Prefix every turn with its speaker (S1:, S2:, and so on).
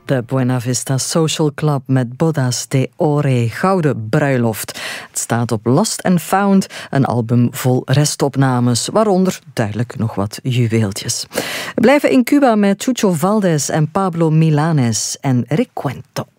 S1: De Buena Vista Social Club met Bodas de Ore, Gouden Bruiloft. Het staat op Lost and Found, een album vol restopnames, waaronder duidelijk nog wat juweeltjes. We blijven in Cuba met Chucho Valdés en Pablo Milanés en Recuento.